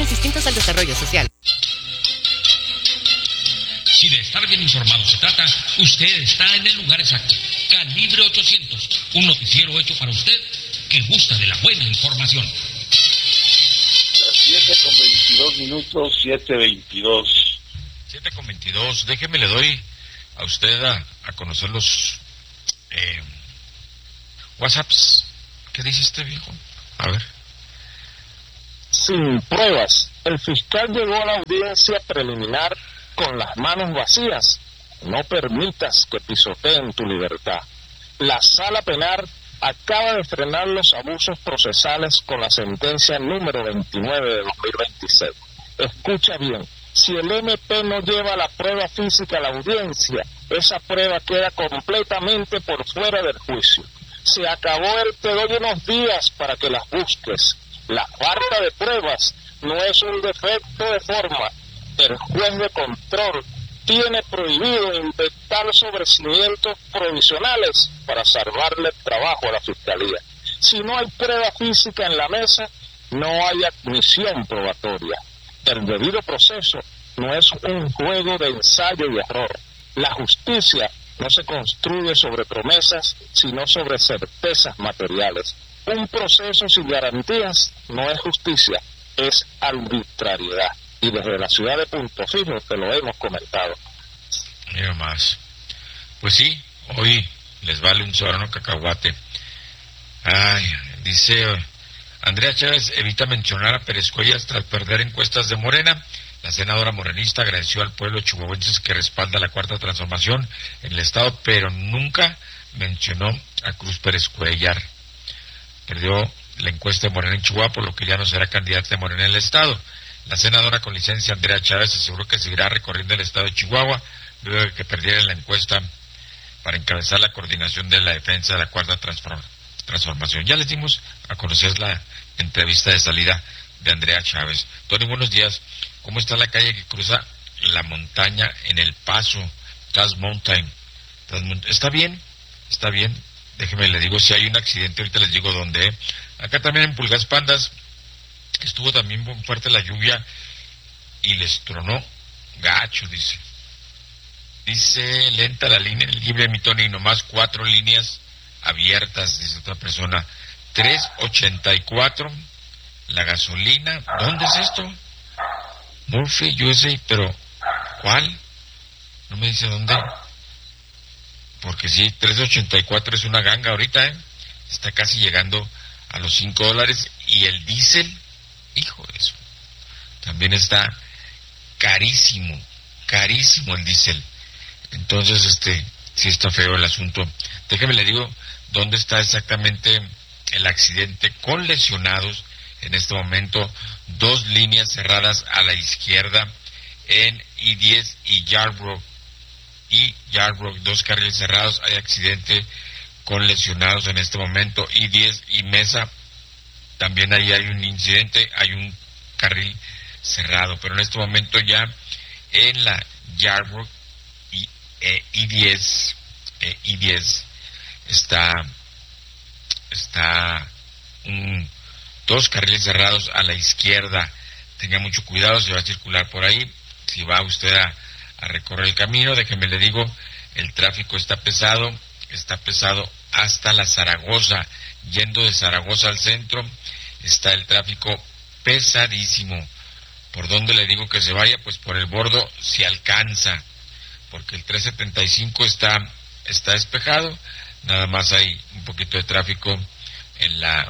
planes distintos al desarrollo social. Si de estar bien informado se trata, usted está en el lugar exacto. Calibre 800, un noticiero hecho para usted que gusta de la buena información. Las 7:22, 7:22. 7:22, déjeme, le doy a usted a conocer los WhatsApps. ¿Qué dice este viejo? A ver. Sin pruebas, el fiscal llegó a la audiencia preliminar con las manos vacías. No permitas que pisoteen tu libertad. La sala penal acaba de frenar los abusos procesales con la sentencia número 29 de 2026. Escucha bien, si el MP no lleva la prueba física a la audiencia, esa prueba queda completamente por fuera del juicio. Se acabó te doy unos días para que las busques. La falta de pruebas no es un defecto de forma. El juez de control tiene prohibido inventar sobrecimientos provisionales para salvarle el trabajo a la Fiscalía. Si no hay prueba física en la mesa, no hay admisión probatoria. El debido proceso no es un juego de ensayo y error. La justicia no se construye sobre promesas, sino sobre certezas materiales. Un proceso sin garantías no es justicia, es arbitrariedad. Y desde la ciudad de Punto Fijo te lo hemos comentado. Mira más. Pues sí, hoy les vale un soberano cacahuate. Ay, dice Andrea Chávez evita mencionar a Pérez Cuellar tras perder encuestas de Morena. La senadora morenista agradeció al pueblo chihuahuense que respalda la Cuarta Transformación en el Estado, pero nunca mencionó a Cruz Pérez Cuellar. Perdió la encuesta de Morena en Chihuahua, por lo que ya no será candidata de Morena en el Estado. La senadora con licencia Andrea Chávez aseguró que seguirá recorriendo el Estado de Chihuahua luego de que perdiera la encuesta para encabezar la coordinación de la defensa de la Cuarta Transformación. Ya les dimos a conocer la entrevista de salida de Andrea Chávez. Tony, buenos días. ¿Cómo está la calle que cruza la montaña en El Paso? Tass Mountain. ¿Está bien? Está bien. Déjeme, le digo, si hay un accidente, ahorita les digo dónde. Acá también en Pulgas Pandas estuvo también muy fuerte la lluvia y les tronó gacho, dice. Dice, lenta la línea libre, mi Tony, nomás 4 líneas abiertas, dice otra persona. 3.84 la gasolina. ¿Dónde es esto? Murphy, USA, pero ¿cuál? No me dice dónde. Porque sí, 3.84 es una ganga ahorita, está casi llegando a los $5. Y el diésel, hijo de eso, también está carísimo el diésel. Entonces, sí está feo el asunto. Déjeme le digo dónde está exactamente el accidente con lesionados. En este momento, 2 líneas cerradas a la izquierda en I-10 y Yarbrough. 2 carriles cerrados. Hay accidente con lesionados en este momento. I-10 y Mesa, también ahí hay un incidente, hay un carril cerrado. Pero en este momento ya en la Yarbrough y I-10 está 2 carriles cerrados a la izquierda. Tenga mucho cuidado, se va a circular por ahí. Si va usted a recorrer el camino, déjeme le digo, el tráfico está pesado hasta la Zaragoza. Yendo de Zaragoza al centro, está el tráfico pesadísimo. ¿Por dónde le digo que se vaya? Pues por el bordo si alcanza, porque el 375 está despejado, nada más hay un poquito de tráfico en la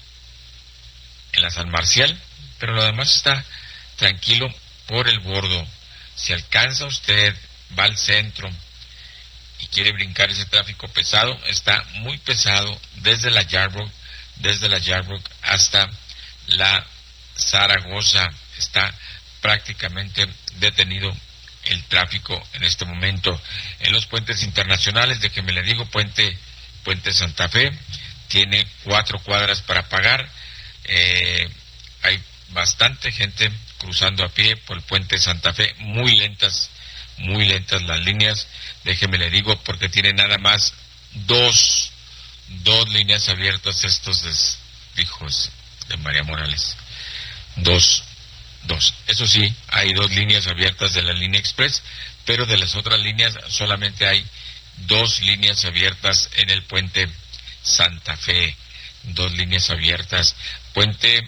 San Marcial, pero lo demás está tranquilo por el bordo. Si alcanza usted, va al centro y quiere brincar ese tráfico pesado, está muy pesado desde la Yarbrough hasta la Zaragoza. Está prácticamente detenido el tráfico en este momento. En los puentes internacionales, déjeme le digo, puente Santa Fe tiene 4 cuadras para pagar. Hay bastante gente cruzando a pie por el puente Santa Fe, muy lentas las líneas, déjeme le digo, porque tiene nada más dos líneas abiertas estos hijos de María Morales. 2 2. Eso sí, hay 2 líneas abiertas de la línea express, pero de las otras líneas solamente hay 2 líneas abiertas en el puente Santa Fe. 2 líneas abiertas. Puente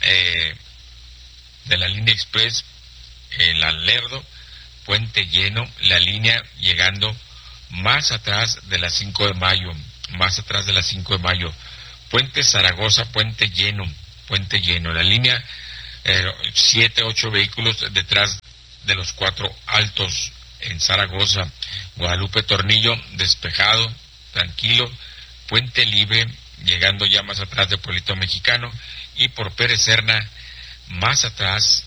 de la línea express, el Lerdo, puente lleno, la línea llegando más atrás de la 5 de mayo, puente Zaragoza, puente lleno, la línea 7, 8 vehículos detrás de los 4 altos en Zaragoza, Guadalupe Tornillo, despejado, tranquilo, puente libre, llegando ya más atrás de Pueblito Mexicano, y por Pérez Serna, más atrás,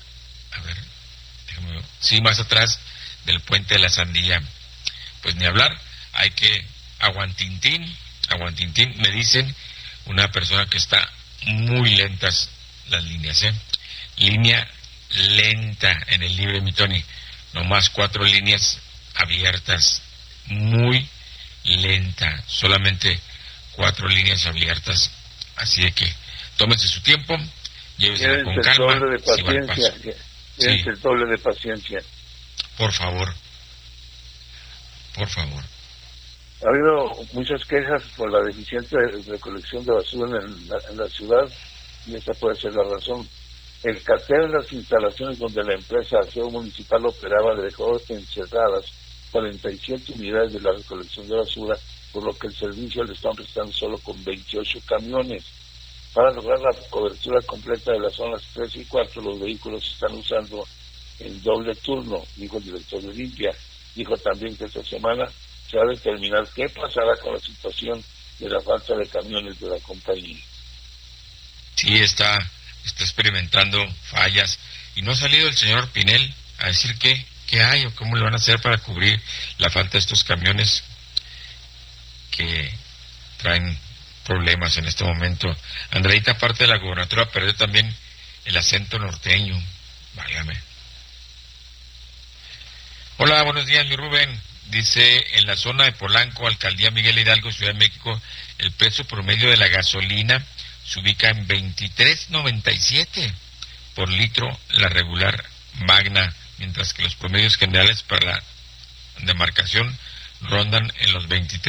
más atrás del puente de la Sandía. Pues ni hablar, hay que aguantintín, me dicen una persona que está muy lentas las líneas, línea lenta en el libre, mi Tony, nomás 4 líneas abiertas, muy lenta, solamente 4 líneas abiertas, así de que tómense su tiempo, llévesela con calma, tienes el doble de paciencia. Por favor. Ha habido muchas quejas por la deficiente recolección de basura en la ciudad, y esta puede ser la razón. El cateo en las instalaciones donde la empresa Aseo Municipal operaba le dejó encerradas 47 unidades de la recolección de basura, por lo que el servicio le están prestando solo con 28 camiones. Para lograr la cobertura completa de las zonas 3 y 4, los vehículos se están usando en doble turno, dijo el director de Limpia. Dijo también que esta semana se va a determinar qué pasará con la situación de la falta de camiones de la compañía. Sí, está experimentando fallas, y no ha salido el señor Pinel a decir qué hay o cómo le van a hacer para cubrir la falta de estos camiones que traen problemas en este momento. Andreita, aparte de la gubernatura, perdió también el acento norteño. Válgame. Hola, buenos días, mi Rubén. Dice, en la zona de Polanco, Alcaldía Miguel Hidalgo, Ciudad de México, el precio promedio de la gasolina se ubica en 23.97 por litro, la regular Magna, mientras que los promedios generales para la demarcación rondan en los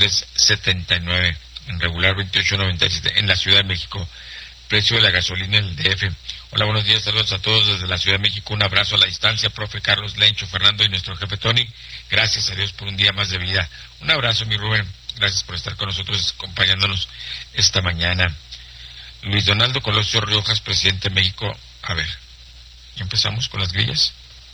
23.79, en regular 28.97 en la Ciudad de México. Precio de la gasolina en el DF. Hola, buenos días, saludos a todos desde la Ciudad de México, un abrazo a la distancia, profe Carlos, Lencho, Fernando y nuestro jefe Tony. Gracias a Dios por un día más de vida. Un abrazo, mi Rubén, gracias por estar con nosotros, acompañándonos esta mañana. Luis Donaldo Colosio Riojas, presidente de México. A ver, ¿ya empezamos con las grillas?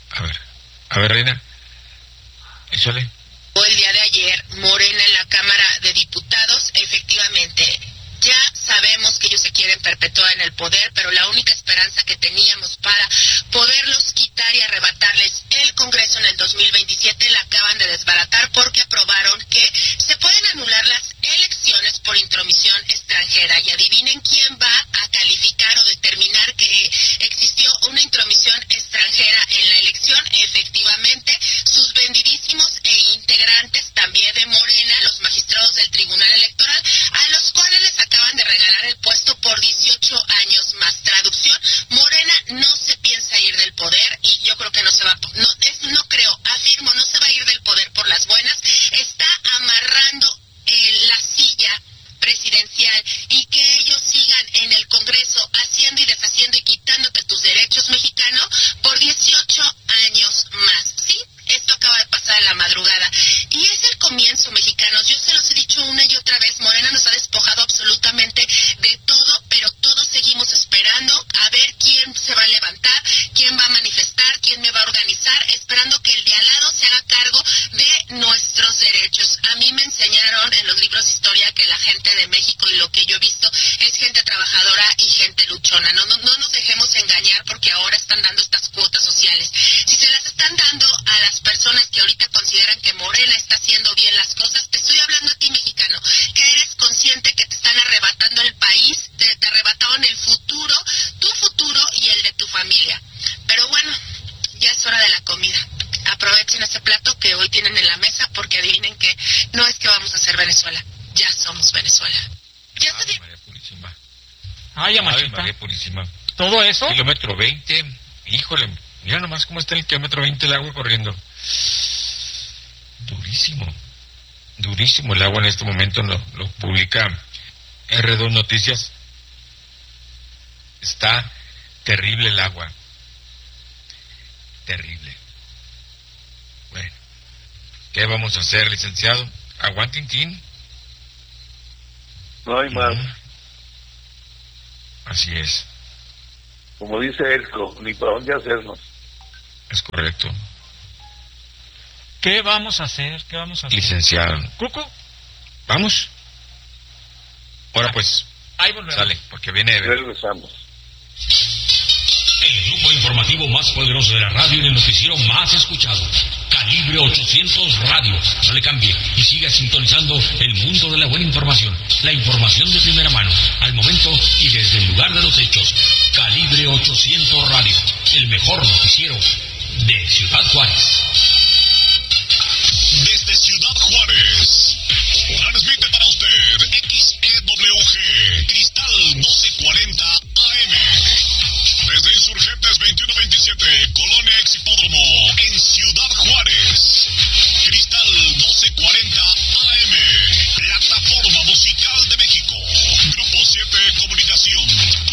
A ver, Reina, échale. El día de ayer, Morena en la Cámara de Diputados, efectivamente, ya sabemos que ellos se quieren perpetuar en el poder, pero la única esperanza que teníamos para poderlos quitar y arrebatarles el Congreso en el 2027 la acaban de desbaratar, porque aprobaron que se pueden anular las elecciones por intromisión extranjera. Y adivinen quién va a calificar o determinar que existió una intromisión extranjera en la elección. Efectivamente, sus vendidísimos e integrantes también de Morena, los magistrados del Tribunal Electoral, a los cuales les acaban de regalar el puesto por 18 años más. Traducción, Morena no se piensa ir del poder, y yo creo que no se va, afirmo, no se va a ir del poder por las buenas. Está amarrando la silla presidencial, y que ellos sigan en el Congreso haciendo y deshaciendo y quitándote tus derechos, mexicano, por 18 años más. ¿Sí? Esto acaba de pasar en la madrugada. Y es el comienzo, mexicanos. Yo se los he dicho una y otra vez, Morena nos ha despojado absolutamente de todo, pero todos seguimos esperando a ver quién se va a levantar, quién va a manifestar, quién me va a organizar, esperando que el de al lado se haga cargo de nuestros derechos. A mí me enseñaron en los libros de historia que la gente de México, y lo que yo he visto, es gente trabajadora y gente luchona. No nos dejemos engañar, porque ahora están dando estas cuotas sociales. Si se las están dando a las personas que ahorita consideran que Morena está haciendo bien las cosas, te estoy hablando a ti, mexicano, que eres consciente que te están arrebatando el país, te arrebataron el futuro, tu futuro y el de tu familia. Pero bueno, ya es hora de la comida. Aprovechen ese plato que hoy tienen en la mesa, porque adivinen que no es que vamos a ser Venezuela, ya somos Venezuela. Ya Ave María Purísima. Ay, Amachita. Ave María Purísima. ¿Todo eso? Kilómetro 20, Híjole, mira nomás cómo está el kilómetro 20 el agua corriendo. Durísimo el agua en este momento, lo publica R2 Noticias. Está terrible el agua. Terrible. Bueno, ¿qué vamos a hacer, licenciado? ¿Aguantintín? No hay más. Así es. Como dice Elco, ni para dónde hacernos. Es correcto. ¿Qué vamos a hacer? Licenciado. ¿Cuco? ¿Vamos? Ahora pues, Ahí volvemos. sale, porque viene Ever. Regresamos. El grupo informativo más poderoso de la radio y el noticiero más escuchado. Calibre 800 Radio. No le cambie y siga sintonizando el mundo de la buena información. La información de primera mano, al momento y desde el lugar de los hechos. Calibre 800 Radio. El mejor noticiero de Ciudad Juárez. Desde Ciudad Juárez, transmite para usted XEWG, Cristal 1240 AM. Desde Insurgentes 2127, Colonia Exhipódromo, en Ciudad Juárez. Cristal 1240 AM, plataforma musical de México. Grupo 7 Comunicación.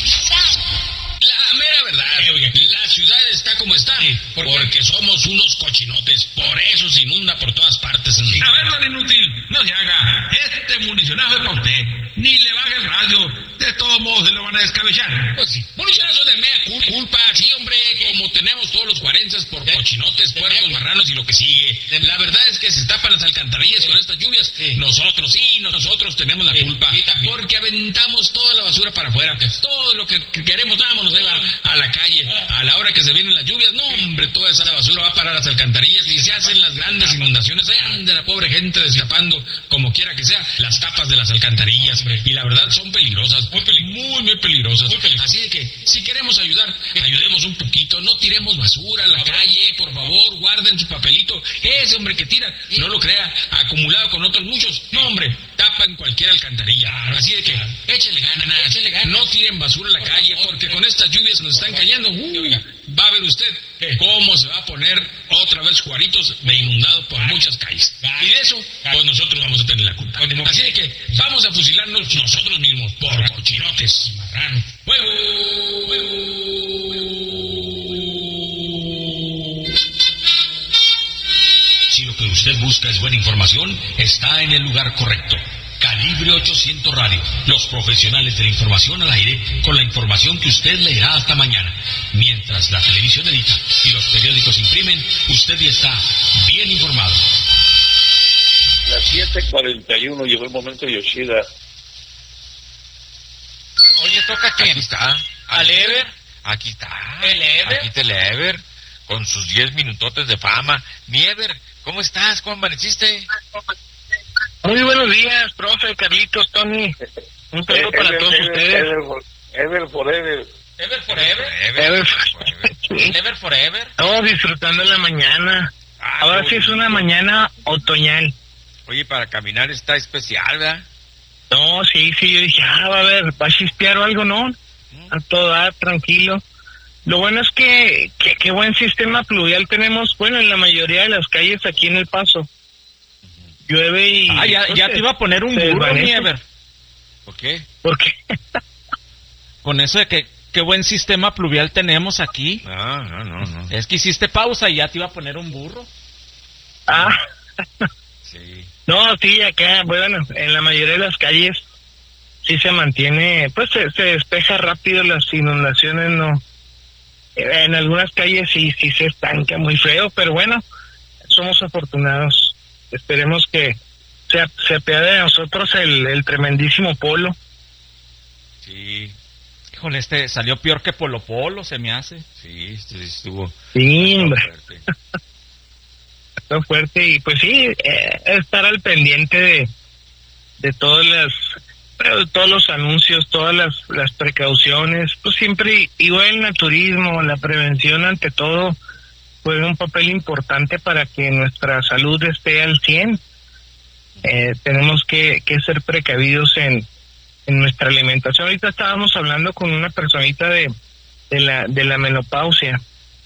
La mera verdad, la ciudad está como está, porque somos unos cochinotes, por eso se inunda por todas partes. A ver, don inútil, no se haga, este municionazo es para usted, ni le baje el radio, de todos modos se lo van a descabezar. Pues sí, municionazo de mea culpa, sí hombre, como tenemos todos los cuarenses por cochinotes, puercos, marranos y lo que sigue. La verdad es que se tapan las alcantarillas con estas lluvias, nosotros tenemos la culpa, porque aventamos toda la basura para afuera, todo lo que queremos, vámonos a la calle, a la hora que se vienen las lluvias, no hombre, toda esa basura va a parar a las alcantarillas y se hacen las grandes inundaciones, ahí anda la pobre gente destapando, como quiera que sea, las tapas de las alcantarillas, y la verdad son peligrosas, muy peligrosas, así de que, si queremos ayudar, ayudemos un poquito, no tiremos basura a la calle, por favor, guarden su papelito, ese hombre que tira, no lo crea, acumulado con otros muchos, no hombre, tapan cualquier alcantarilla, así de que, échele ganas, no tiren basura a la calle, porque con estas lluvias nos están cayendo, va a ver usted cómo se va a poner otra vez Juaritos de inundado por muchas calles. Y de eso, pues nosotros vamos a tener la culpa. Así de que vamos a fusilarnos nosotros mismos por cochinotes, marranos. Si lo que usted busca es buena información, está en el lugar correcto. Calibre 800 Radio, los profesionales de la información al aire, con la información que usted leerá hasta mañana. Mientras la televisión edita y los periódicos imprimen, usted ya está bien informado. Las 7:41 llegó el momento de Yoshida. Hoy le toca a quién. Aquí está. ¿Al Ever? Aquí está. ¿El Ever? Aquí está el Ever, con sus 10 minutotes de fama. Mi Ever, ¿cómo estás? ¿Cómo amaneciste? Muy buenos días, profe, Carlitos, Tony. Un saludo para todos ustedes. Ever forever. Ever forever. Ever Forever. Estamos disfrutando la mañana. Ahora sí es una mañana otoñal. Oye, para caminar está especial, ¿verdad? No, sí, yo dije, va a chispear o algo, ¿no? A todo dar, tranquilo. Lo bueno es que qué buen sistema pluvial tenemos, bueno, en la mayoría de las calles aquí en El Paso. Llueve y... ya te iba a poner un burro, mi Ever. ¿Por qué? ¿Por qué? Con eso de que qué buen sistema pluvial tenemos aquí. No. Es que hiciste pausa y ya te iba a poner un burro. Sí. No, sí, acá, bueno, en la mayoría de las calles sí se mantiene, pues se despeja rápido, las inundaciones no. En algunas calles sí se estanca muy feo, pero bueno, somos afortunados. Esperemos que se apiade de nosotros el tremendísimo Polo. Sí. Híjole, salió peor que Polo Polo, se me hace. Sí, estuvo... Sí, hombre. Fuerte. Está fuerte y pues sí, estar al pendiente de todos los anuncios, todas las precauciones, pues siempre, igual en el turismo, la prevención ante todo, juega un papel importante para que nuestra salud esté al 100. Tenemos que ser precavidos en nuestra alimentación. Ahorita estábamos hablando con una personita de la menopausia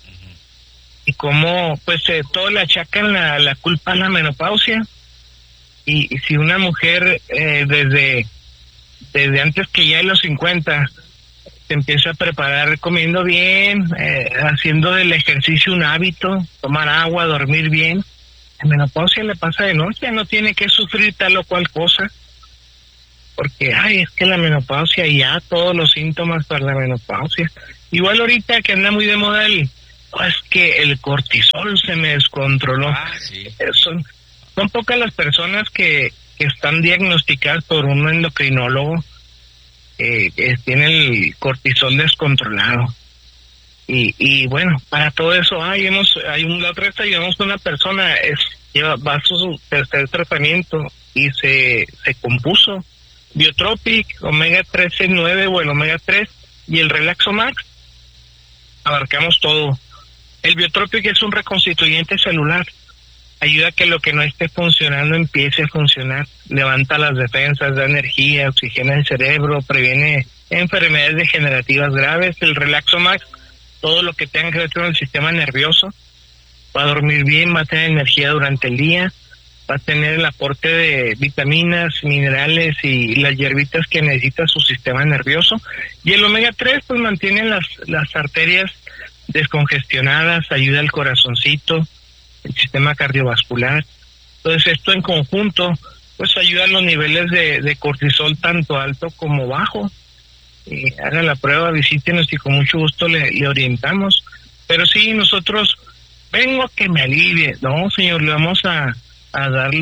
y cómo pues todo le achacan la culpa a la menopausia. Y si una mujer desde antes que ya de los 50 se empieza a preparar comiendo bien, haciendo del ejercicio un hábito, tomar agua, dormir bien, la menopausia le pasa de noche, no tiene que sufrir tal o cual cosa, porque es que la menopausia, ya todos los síntomas para la menopausia. Igual ahorita que anda muy de moda es que el cortisol se me descontroló. Sí. Son pocas las personas que están diagnosticadas por un endocrinólogo tiene el cortisol descontrolado. Y bueno, para todo eso la otra vez llevamos una persona, va a su tercer tratamiento y se compuso Biotropic, Omega 3/9 o el Omega 3 y el Relaxomax. Abarcamos todo. El Biotropic es un reconstituyente celular. Ayuda a que lo que no esté funcionando empiece a funcionar. Levanta las defensas, da energía, oxigena el cerebro, previene enfermedades degenerativas graves. El Relaxomax, todo lo que tenga que ver con el sistema nervioso. Va a dormir bien, va a tener energía durante el día, va a tener el aporte de vitaminas, minerales y las hierbitas que necesita su sistema nervioso. Y el Omega 3 pues mantiene las arterias descongestionadas, ayuda al corazoncito, el sistema cardiovascular. Entonces esto en conjunto pues ayuda a los niveles de cortisol tanto alto como bajo. Haga la prueba, visítenos y con mucho gusto le orientamos. Pero sí, nosotros vengo a que me alivie. No, señor, le vamos a dar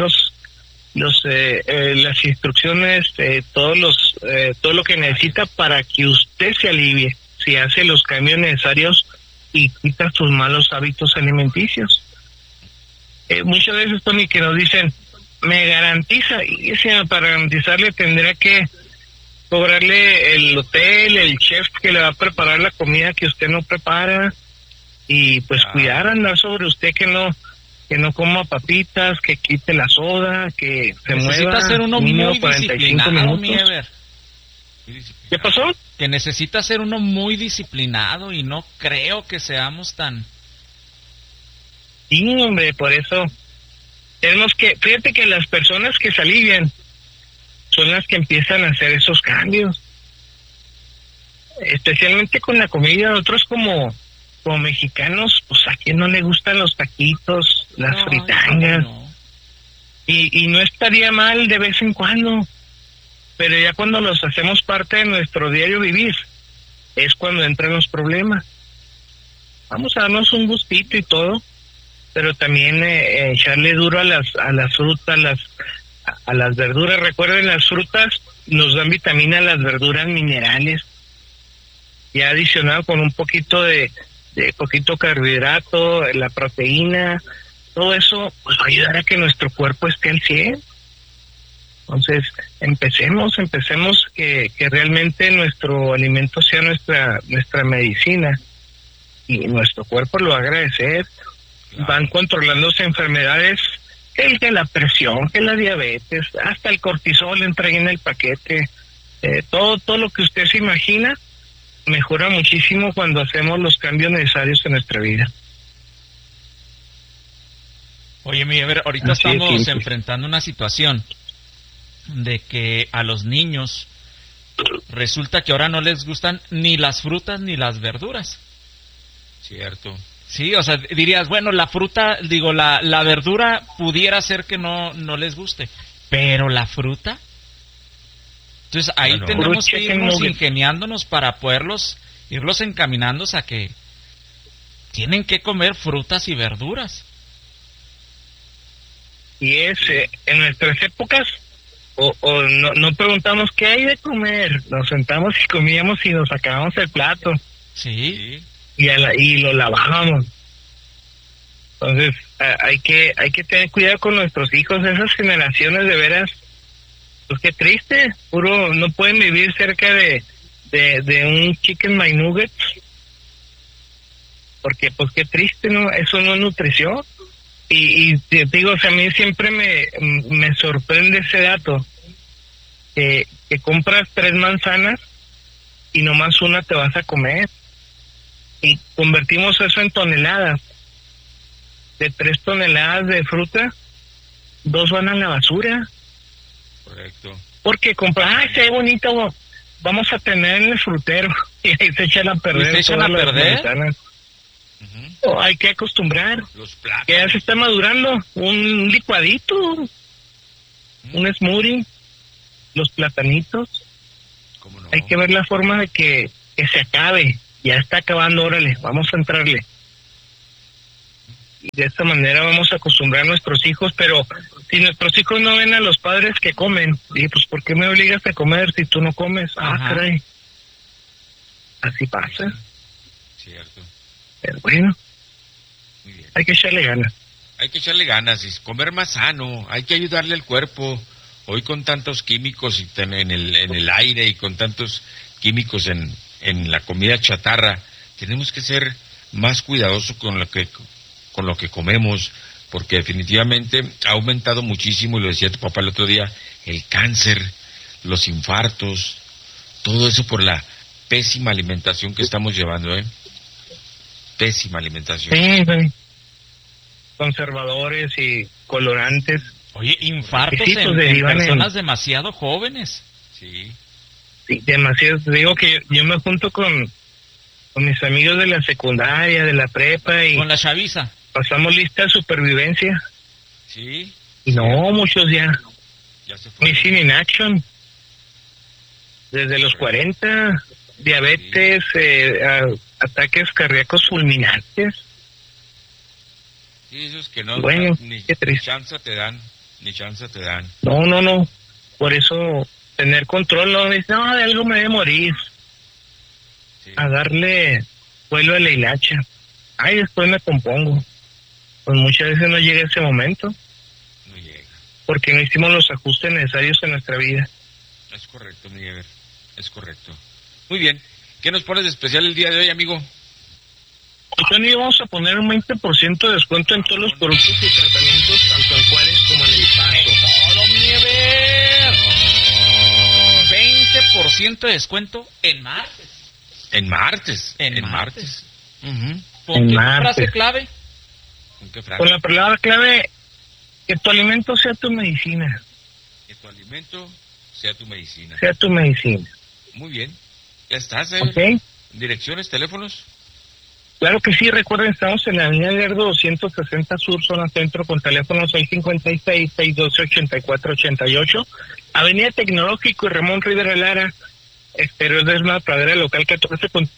las instrucciones, todo lo que necesita para que usted se alivie, si hace los cambios necesarios y quita sus malos hábitos alimenticios. Muchas veces, Tony, que nos dicen, me garantiza, y para garantizarle tendrá que cobrarle el hotel, el chef que le va a preparar la comida que usted no prepara, y pues andar sobre usted que no coma papitas, que quite la soda, que se mueva. Necesita ser uno muy 45 minutos. ¿Qué pasó? Que necesita ser uno muy disciplinado y no creo que seamos tan... Sí, hombre, por eso tenemos que... Fíjate que las personas que se alivian son las que empiezan a hacer esos cambios. Especialmente con la comida. Nosotros como mexicanos, pues a quien no le gustan los taquitos, las fritangas. No. Y no estaría mal de vez en cuando, pero ya cuando los hacemos parte de nuestro diario vivir, es cuando entran los problemas. Vamos a darnos un gustito y todo, pero también echarle duro a las frutas, a las verduras. Recuerden, las frutas nos dan vitamina, las verduras minerales, ya adicionado con un poquito de poquito carbohidrato, la proteína, todo eso pues va a ayudar a que nuestro cuerpo esté al 100. Entonces, empecemos que realmente nuestro alimento sea nuestra medicina, y nuestro cuerpo lo va a agradecer. Claro. Van controlándose enfermedades, que la presión, que la diabetes, hasta el cortisol entra ahí en el paquete. Todo lo que usted se imagina mejora muchísimo cuando hacemos los cambios necesarios en nuestra vida. Oye, a ver, ahorita estamos enfrentando una situación de que a los niños resulta que ahora no les gustan ni las frutas ni las verduras. Cierto. Sí, o sea, dirías, bueno, la fruta, la verdura pudiera ser que no les guste, pero la fruta... Entonces ahí tenemos que irnos ingeniándonos para irlos encaminando a que tienen que comer frutas y verduras. Y en nuestras épocas no preguntamos qué hay de comer, nos sentamos y comíamos y nos sacábamos el plato. Sí. Y lo lavábamos. Entonces hay que tener cuidado con nuestros hijos, esas generaciones de veras. Pues qué triste, no pueden vivir cerca de un Chicken My Nuggets, porque pues qué triste, ¿no? Eso no es nutrición. Y te digo, o sea, a mí siempre me sorprende ese dato, que compras 3 manzanas y nomás una te vas a comer, y convertimos eso en toneladas. de 3 toneladas de fruta, 2 van a la basura. Correcto. Porque se ve bonito, vamos a tener en el frutero, y ahí se echan a perder. ¿Se echan a perder? Hay que acostumbrar. Los plátanos. Que ya se está madurando, un licuadito, un smoothie, los platanitos. ¿Cómo no? Hay que ver la forma de que se acabe. Ya está acabando, órale, vamos a entrarle. Y de esta manera vamos a acostumbrar a nuestros hijos, pero si nuestros hijos no ven a los padres que comen, y pues ¿por qué me obligas a comer si tú no comes? Caray. Así pasa. Cierto. Pero bueno, muy bien. Hay que echarle ganas. Hay que echarle ganas y comer más sano, hay que ayudarle al cuerpo. Hoy con tantos químicos en el aire y con tantos químicos en la comida chatarra, tenemos que ser más cuidadosos con lo que comemos, porque definitivamente ha aumentado muchísimo, y lo decía tu papá el otro día, el cáncer, los infartos, todo eso por la pésima alimentación que estamos llevando, Pésima alimentación. Sí. Conservadores y colorantes. Oye, infartos en personas demasiado jóvenes. Sí. Sí, demasiado. Te digo que yo me junto con mis amigos de la secundaria, de la prepa y... Con la chaviza. Pasamos lista de supervivencia. Sí. Y no, muchos ya se fueron. Missing in action. Desde los 40, diabetes, ataques cardíacos fulminantes. Sí, esos que no, bueno, ni chance te dan. No. Por eso, tener control, no, de algo me debe morir. Sí. A darle vuelo a la hilacha. Después me compongo. Pues muchas veces no llega ese momento. No llega. Porque no hicimos los ajustes necesarios en nuestra vida. Es correcto, Miguel. Es correcto. Muy bien. ¿Qué nos pones de especial el día de hoy, amigo? Tony, vamos a poner un 20% de descuento en todos los productos y tratamientos, tanto en Juárez como en El Paso. ¡Todo, Miever! 20% de descuento en martes. En martes. Uh-huh. ¿Con qué frase clave? ¿Con qué frase? Con la palabra clave, que tu alimento sea tu medicina. Que tu alimento sea tu medicina. Sea tu medicina. Muy bien. Ya estás, Ok. ¿Direcciones, teléfonos? Claro que sí, recuerden, estamos en la avenida Lerdo 260 Sur, zona centro, con teléfono 656-612-8488. Avenida Tecnológico y Ramón Rivera Lara, exterior de Esma Pradera, local 14, con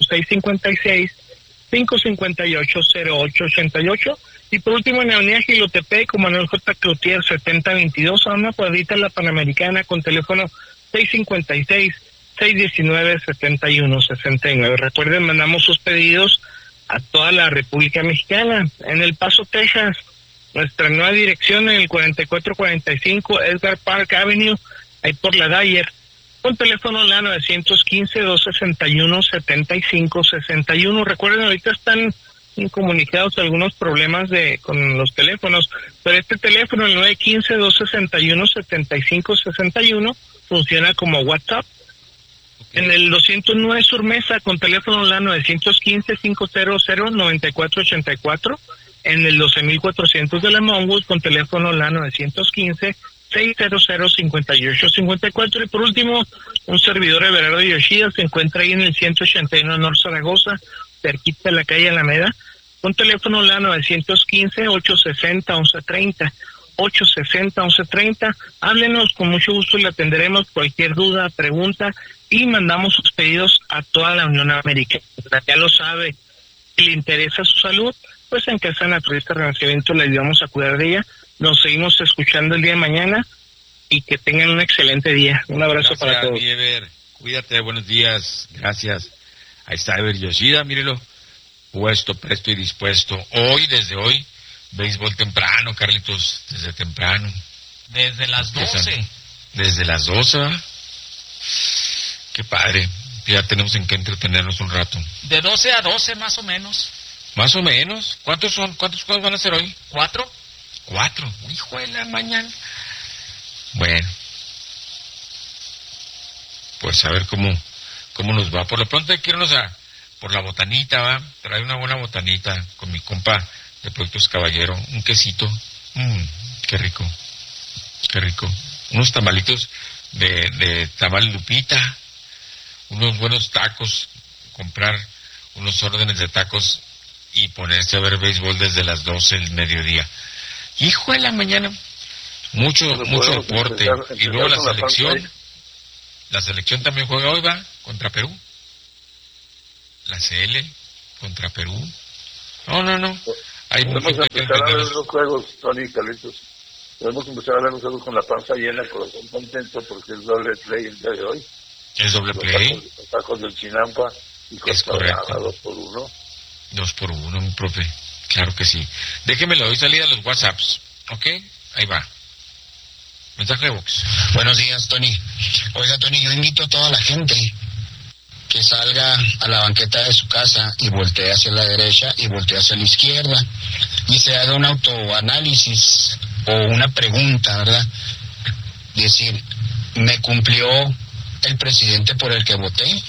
656-558-0888. Y por último, en la avenida Gilotepec, con Manuel J. Cloutier 7022, a una cuadrita en la Panamericana, con teléfono 656-619-7169. Recuerden, mandamos sus pedidos a toda la República Mexicana. En El Paso, Texas, nuestra nueva dirección en el 4445 Edgar Park Avenue, ahí por la Dyer, con teléfono la 915-261-7561. Recuerden, ahorita están incomunicados algunos problemas con los teléfonos, pero este teléfono, el 915-261-7561, funciona como WhatsApp. En el 209 Sur Mesa, con teléfono la 915-500-9484. En el 12400 de la Monwood, con teléfono la 915-600-5854. Y por último, un servidor, Everardo Yoshida, se encuentra ahí en el 181 North Zaragoza, cerquita de la calle Alameda, con teléfono la 915-860-1130. 860-1130. Háblenos, con mucho gusto le atenderemos cualquier duda, pregunta, y mandamos sus pedidos a toda la Unión Americana. Ya lo sabe, si le interesa su salud, pues en Casa Naturista Renacimiento le ayudamos a cuidar de ella. Nos seguimos escuchando el día de mañana y que tengan un excelente día. Un abrazo para todos. Ever. Cuídate, buenos días. Gracias. Ahí está Ever Yoshida, mírelo. Puesto, presto y dispuesto. Desde hoy, béisbol temprano, Carlitos, desde temprano. Desde las 12. Desde las 12, ¿verdad? Qué padre. Ya tenemos en qué entretenernos un rato. De 12 a 12, más o menos. Más o menos. ¿Cuántos son? ¿Cuántos juegos van a ser hoy? 4. 4. Hijo de la mañana. Bueno. Pues a ver cómo nos va. Por lo pronto hay que irnos por la botanita, ¿va? Trae una buena botanita con mi compa de Productos Caballero, un quesito, qué rico, unos tamalitos de tamal Lupita, unos buenos tacos, comprar unos órdenes de tacos y ponerse a ver béisbol desde las 12 del mediodía. Hijo de la mañana, mucho deporte. Y luego la selección también juega hoy, va, contra Perú. La CL contra Perú. No. Hay podemos empezar a ver los juegos, Tony y Carlitos. Podemos empezar a ver los juegos con la panza llena, corazón contento, porque es doble play el día de hoy. ¿Es doble play? Los tacos del Chinampa y es correcto. 2x1. 2x1, profe. Claro que sí. Déjeme le doy salida a los WhatsApps. ¿Ok? Ahí va. Mensaje de Vox. Buenos días, Tony. Oiga, Tony, yo invito a toda la gente que salga a la banqueta de su casa y voltee hacia la derecha y voltee hacia la izquierda y se haga un autoanálisis o una pregunta, ¿verdad? Decir, ¿me cumplió el presidente por el que voté?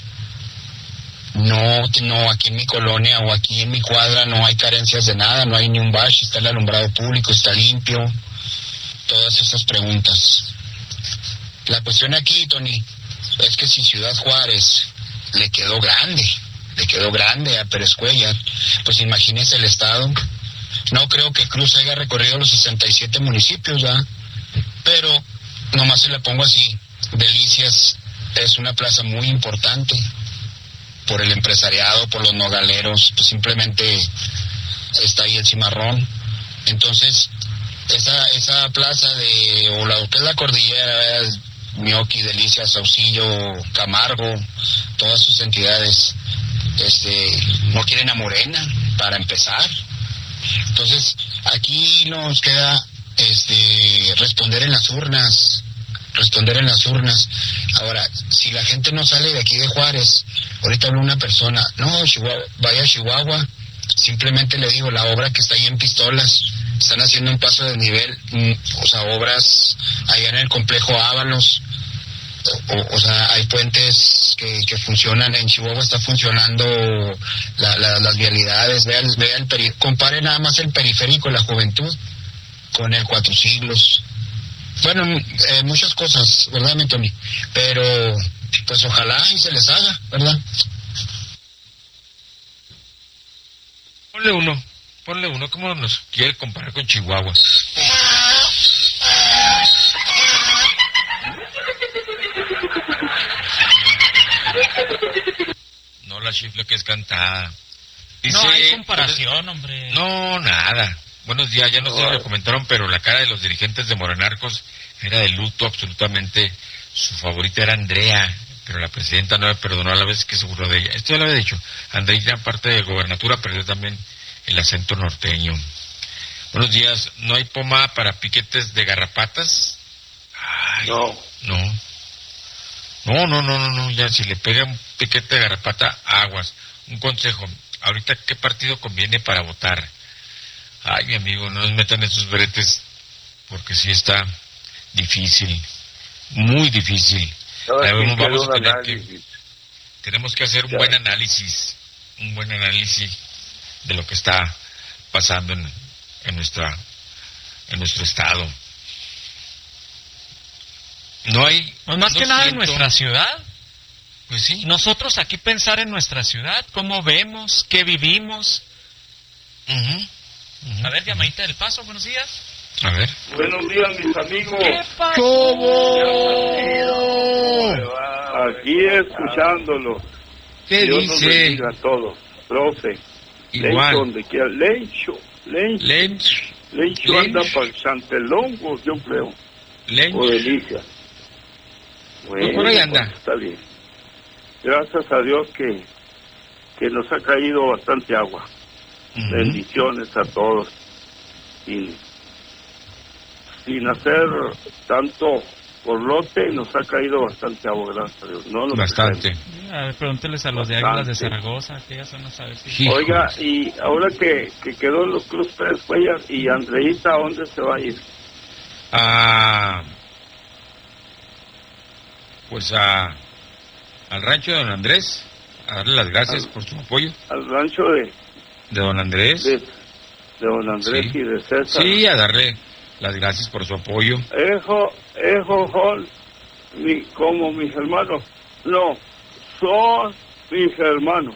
No, aquí en mi colonia o aquí en mi cuadra no hay carencias de nada, no hay ni un bache, está el alumbrado público, está limpio, todas esas preguntas. La cuestión aquí, Tony, es que si Ciudad Juárez le quedó grande a Pérez Cuéllar, pues imagínese el estado. No creo que Cruz haya recorrido los 67 municipios, ¿verdad? Pero nomás se le pongo así, Delicias es una plaza muy importante por el empresariado, por los nogaleros, pues simplemente está ahí el cimarrón. Entonces, esa plaza o lo que es la cordillera, Mioqui, Delicias, Saucillo, Camargo, todas sus entidades, no quieren a Morena, para empezar. Entonces, aquí nos queda responder en las urnas. Ahora, si la gente no sale de aquí de Juárez, ahorita habló una persona, no, vaya a Chihuahua, simplemente le digo, la obra que está ahí en Pistolas, están haciendo un paso de nivel, obras allá en el complejo Ábalos, hay puentes que funcionan, en Chihuahua está funcionando las vialidades, compare nada más el periférico, la juventud, con el Cuatro Siglos. Bueno, muchas cosas, ¿verdad, mi Tony? Pero, pues ojalá y se les haga, ¿verdad? Ponle uno, ¿cómo nos quiere comparar con Chihuahua? No la chifla que es cantada. Dice, no hay comparación, hombre. No, nada. Buenos días, ya no sé si lo comentaron, pero la cara de los dirigentes de Morenarcos era de luto absolutamente. Su favorita era Andrea, pero la presidenta no le perdonó a la vez que se burló de ella. Esto ya lo había dicho. Andrea ya parte de gobernatura perdió también el acento norteño. Buenos días, ¿no hay pomada para piquetes de garrapatas? Ay, No, ya si le pega un piquete de garrapata, aguas. Un consejo, ahorita ¿qué partido conviene para votar? Ay, mi amigo, no nos metan esos bretes, porque sí está difícil, muy difícil. Tenemos que hacer un buen análisis de lo que está pasando en nuestro estado. No hay... Pues más que nada en nuestra ciudad. Pues sí. Nosotros aquí pensar en nuestra ciudad, cómo vemos, qué vivimos. A ver, llamadita del Paso, buenos días. A ver. Buenos días, mis amigos. ¿Qué pasó? ¿Cómo? Aquí escuchándolo. ¿Qué Dios dice? Nos bendiga a todos. Profe. Igual. Donde quiera. Lencho anda para el Santelongo, yo creo. O Delicia. Bueno, por ahí anda. Pues, está bien. Gracias a Dios que nos ha caído bastante agua. Bendiciones a todos. Y sin hacer tanto por lote, nos ha caído bastante agua, gracias a Dios. No bastante. A ver, pregúnteles a los de Águilas de Zaragoza, que ya son a saber si... Oiga, y ahora que quedó en los Cruz Pérez Cuéllar, ¿y Andreita a dónde se va a ir? Pues al rancho de don Andrés, a darle las gracias por su apoyo. Al rancho de don Andrés. de don Andrés y de César. Sí, a darle las gracias por su apoyo. Son como mis hermanos. No, son mis hermanos.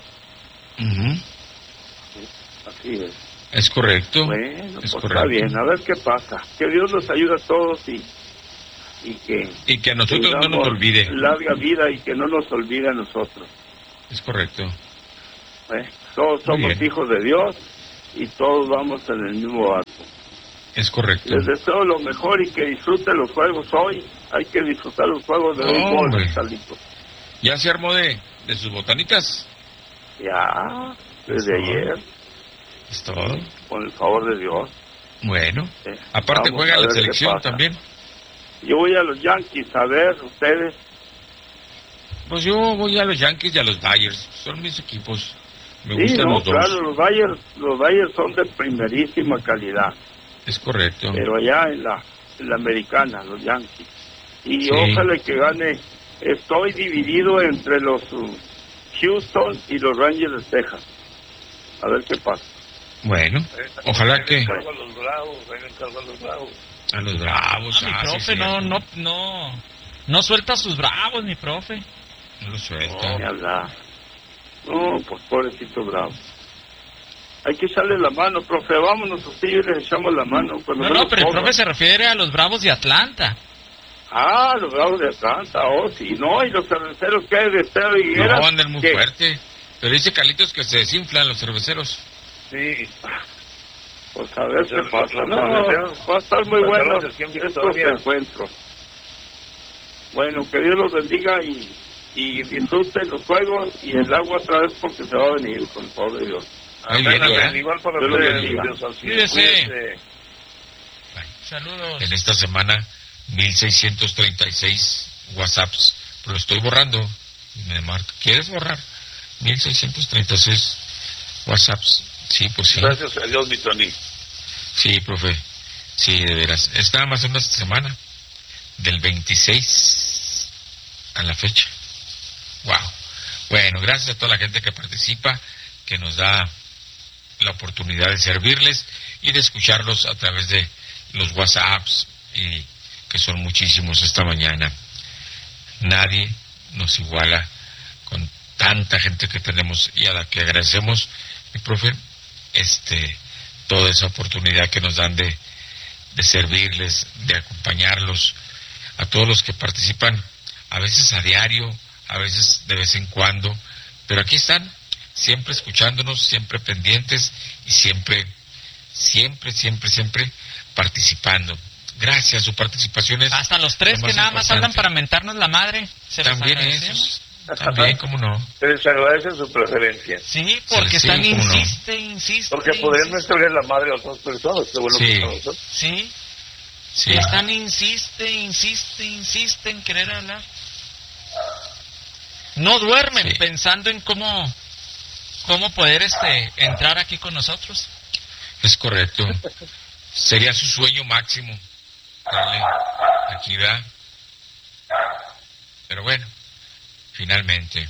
Así es. Es correcto. Bueno, es pues correcto. Está bien, a ver qué pasa. Que Dios nos ayude a todos y que a nosotros no nos olvide. Larga vida y que no nos olvide a nosotros. Es correcto. Todos somos hijos de Dios y todos vamos en el mismo barco. Es correcto. Les deseo lo mejor y que disfruten los juegos hoy. Hay que disfrutar los juegos de béisbol, Carlitos. ¿Ya se armó de sus botanitas? Ya, desde ayer. Es todo. Con el favor de Dios. Bueno. Aparte juega la selección también. Yo voy a los Yankees, a ver, ustedes. Pues yo voy a los Yankees y a los Dodgers. Son mis equipos. Me gustan los dos. Claro, los Dodgers son de primerísima calidad. Es correcto. Pero allá en la americana, los Yankees. Y ojalá que gane. Estoy dividido entre los Houston y los Rangers de Texas. A ver qué pasa. Bueno, ojalá que... A los Bravos. A los Bravos. Mi profe no suelta a sus Bravos, mi profe. No lo suelta. No, pues pobrecito Bravo. Hay que echarle la mano, profe. Vámonos usted y yo les echamos la mano. No, pero el profe se refiere a los Bravos de Atlanta. Ah, los Bravos de Atlanta, sí. No, y los cerveceros que hay de Estero y Higuera. No, andan muy fuerte. Pero dice Carlitos que se desinflan los cerveceros. Sí. Pues a ver qué pasa. No, va a estar muy bueno estos encuentros. Bueno, que Dios los bendiga y disfruten los juegos y el agua otra vez porque se va a venir con el favor de Dios. Igual para ustedes. Cuídese. Saludos. En esta semana 1636 WhatsApps, pero lo estoy borrando. Me marca, ¿quieres borrar? 1636 WhatsApps. Sí, pues sí. Gracias a Dios, mi Tony. Sí, profe. Sí, de veras. Está más o menos esta semana. Del 26 a la fecha. Wow. Bueno, gracias a toda la gente que participa, que nos da la oportunidad de servirles y de escucharlos a través de los WhatsApps, y que son muchísimos esta mañana. Nadie nos iguala con tanta gente que tenemos y a la que agradecemos, mi profe, toda esa oportunidad que nos dan de servirles, de acompañarlos, a todos los que participan, a veces a diario, a veces de vez en cuando, pero aquí están, siempre escuchándonos, siempre pendientes y siempre participando. Gracias, su participación es... Hasta los tres que nada más hablan para mentarnos la madre. También esos. También, ¿cómo no? Se les agradece su preferencia. Sí, porque están insiste. Porque podrían mentarle la madre a otras personas. Qué bueno que nosotros. Sí. Están insiste en querer hablar. No duermen pensando en cómo poder entrar aquí con nosotros. Es correcto. Sería su sueño máximo darle aquí, ¿verdad? Pero bueno, finalmente.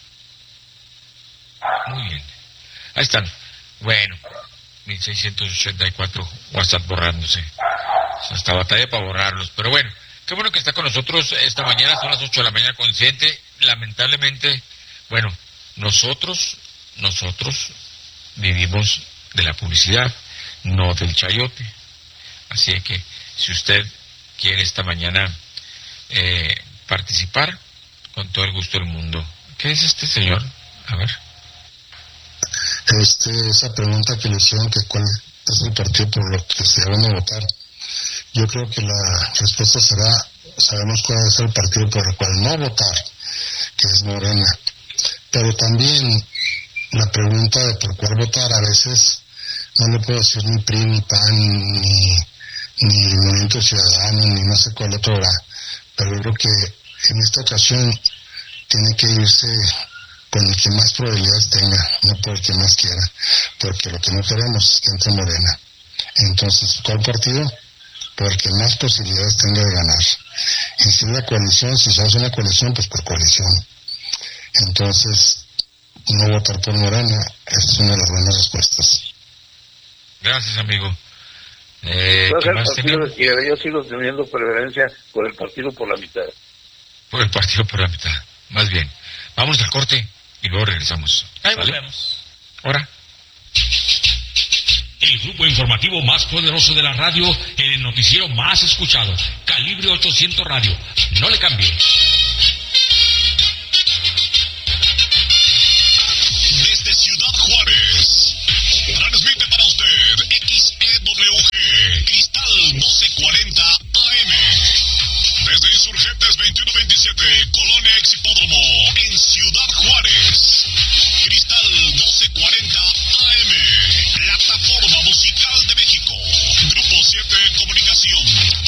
Muy bien. Ahí están. Bueno, 1684 WhatsApp borrándose. Hasta batalla para borrarlos. Pero bueno, qué bueno que está con nosotros esta mañana. Son las 8 de la mañana con 7. Lamentablemente, bueno, nosotros vivimos de la publicidad, no del chayote. Así que si usted quiere esta mañana participar, con todo el gusto del mundo. ¿Qué es este señor? A ver. Esa pregunta que le hicieron, que cuál es el partido por lo que se van a votar. Yo creo que la respuesta será, sabemos cuál es el partido por el cual no votar, que es Morena. Pero también la pregunta de por cuál votar, a veces no le puedo decir ni PRI, ni PAN, ni Movimiento Ciudadano, ni no sé cuál otro era. Pero yo creo que en esta ocasión tiene que irse con el que más probabilidades tenga, no por el que más quiera, porque lo que no queremos es que entre Morena. Entonces, ¿cuál partido? Por el que más posibilidades tenga de ganar. Y si la coalición, si se hace una coalición, pues por coalición. Entonces, no votar por Morena es una de las buenas respuestas. Gracias, amigo. Yo sigo teniendo preferencia por el partido por la mitad. Por el partido por la mitad, más bien. Vamos al corte y luego regresamos. Ahí volvemos. Ahora. El grupo informativo más poderoso de la radio, en el noticiero más escuchado, Calibre 800 Radio. No le cambie. Desde Ciudad Juárez, transmite para usted XEWG, Cristal 1240 AM. Desde Insurgentes 2127, Colonia Exhipódromo, en Ciudad Juárez. Cristal 1240 AM, plataforma musical de México. Grupo 7 Comunicación.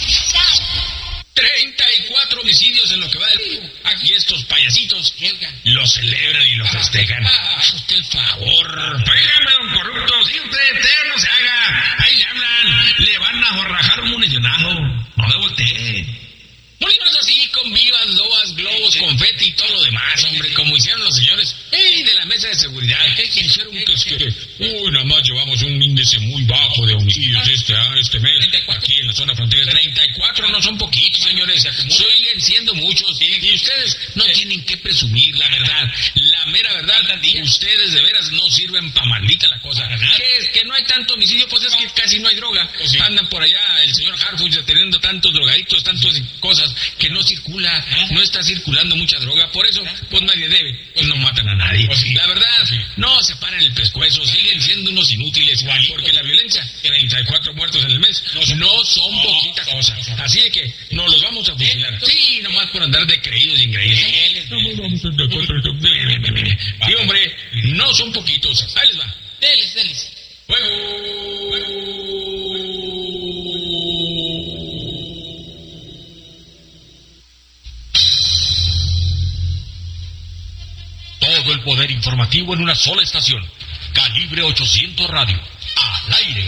34 homicidios en lo que va del... Aquí estos payasitos lo celebran y lo festejan. Usted el favor. Pégame, don corrupto, si usted no se haga. Ahí le hablan, le van a jorrajar un municionado. No le voltee. Morimos así con vivas, loas, globos, confeti y todo lo demás, hombre, como hicieron los señores de la mesa de seguridad. ¿Qué hicieron? Nada más llevamos un índice muy bajo de homicidios este mes. Aquí en la zona fronteriza, 34 no son poquitos, señores. Siguen siendo muchos. Y ustedes no tienen que presumir, la verdad. La mera verdad, ustedes de veras no sirven para maldita la cosa. Que no hay tanto homicidio, pues es que casi no hay droga. Andan por allá el señor Harfuch teniendo tantos drogadictos, tantas cosas que no circula, no está circulando mucha droga, por eso pues nadie debe, pues no matan a nadie. La verdad, no se paran el pescuezo, siguen siendo unos inútiles, porque la violencia, 34 muertos en el mes, no son poquita cosa, así de que nos los vamos a fusilar. Sí, nomás por andar de creídos y engreídos. Sí, hombre, no son poquitos. Ahí les va. Deles. Todo el poder informativo en una sola estación. Calibre 800 Radio. Al aire.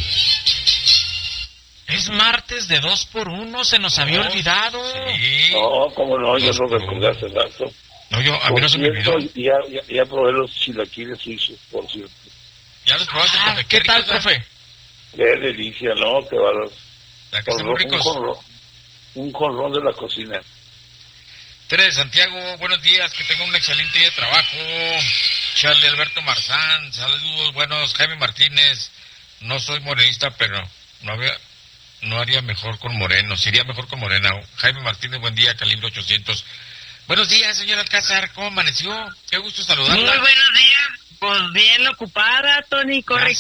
Es martes de 2x1, se nos había olvidado. Sí. No, cómo no, yo no recordé hace rato. No, a mí no se me olvidó. Ya probé los chilaquiles suizos, por cierto. ¿Ya los probaste, profe? ¿Qué tal, profe? Qué delicia, ¿no? Qué valor. Que están muy ricos. Un conrón de la cocina. Tere de Santiago, buenos días, que tenga un excelente día de trabajo. Charlie Alberto Marzán, saludos buenos. Jaime Martínez, no soy morenista, pero no haría mejor con Moreno, sería mejor con Morena. Jaime Martínez, buen día, Calibre 800. Buenos días, señor Alcázar, ¿cómo amaneció? Qué gusto saludarla. Muy buenos días, pues bien ocupada, Tony, corre.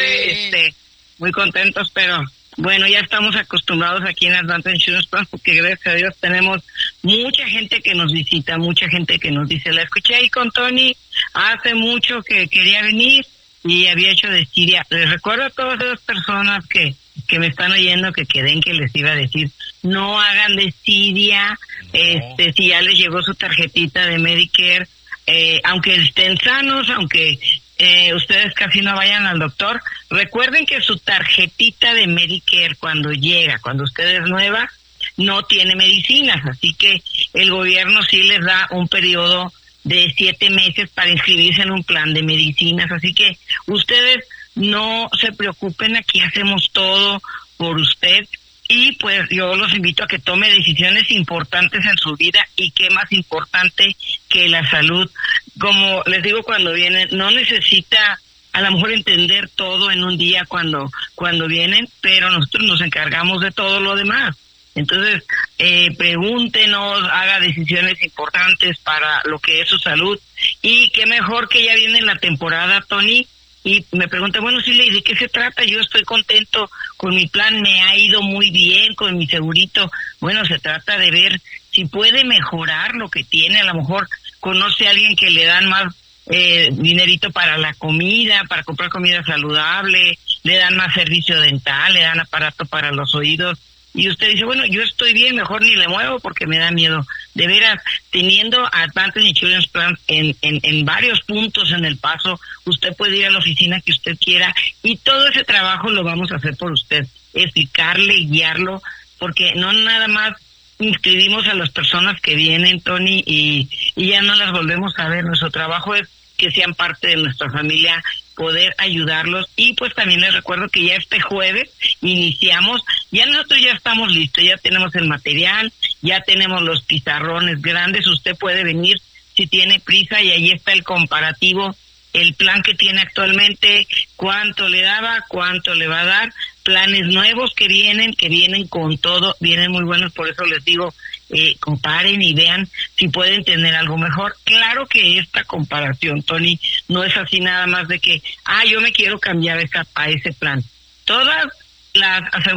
Muy contentos, pero bueno, ya estamos acostumbrados aquí en Advance Insurance Plan, porque gracias a Dios tenemos mucha gente que nos visita, mucha gente que nos dice, la escuché ahí con Tony hace mucho que quería venir y había hecho de Siria. Les recuerdo a todas esas personas que me están oyendo que queden que les iba a decir, no hagan de Siria, no. Si ya les llegó su tarjetita de Medicare, aunque estén sanos, aunque ustedes casi no vayan al doctor, recuerden que su tarjetita de Medicare cuando usted es nueva, no tiene medicinas, así que el gobierno sí les da un periodo de 7 meses para inscribirse en un plan de medicinas, así que ustedes no se preocupen, aquí hacemos todo por usted y pues yo los invito a que tome decisiones importantes en su vida y qué más importante que la salud. Como les digo cuando vienen, no necesita a lo mejor entender todo en un día cuando vienen, pero nosotros nos encargamos de todo lo demás. Entonces, pregúntenos, haga decisiones importantes para lo que es su salud y qué mejor que ya viene la temporada, Tony. Y me pregunta, bueno, sí, ¿de qué se trata? Yo estoy contento con mi plan, me ha ido muy bien con mi segurito. Bueno, se trata de ver si puede mejorar lo que tiene. A lo mejor conoce a alguien que le dan más dinerito para la comida, para comprar comida saludable, le dan más servicio dental, le dan aparato para los oídos. Y usted dice, bueno, yo estoy bien, mejor ni le muevo porque me da miedo. De veras, teniendo Advantage Insurance Plan en varios puntos en El Paso, usted puede ir a la oficina que usted quiera y todo ese trabajo lo vamos a hacer por usted. Explicarle, guiarlo, porque no nada más inscribimos a las personas que vienen, Tony, y ya no las volvemos a ver. Nuestro trabajo es que sean parte de nuestra familia poder ayudarlos. Y pues también les recuerdo que ya este jueves iniciamos, ya nosotros ya estamos listos, ya tenemos el material, ya tenemos los pizarrones grandes, usted puede venir si tiene prisa y ahí está el comparativo, el plan que tiene actualmente, cuánto le daba, cuánto le va a dar, planes nuevos que vienen con todo, vienen muy buenos, por eso les digo, comparen y vean si pueden tener algo mejor. Claro que esta comparación, Tony, no es así nada más de que, yo me quiero cambiar a ese plan. Todas las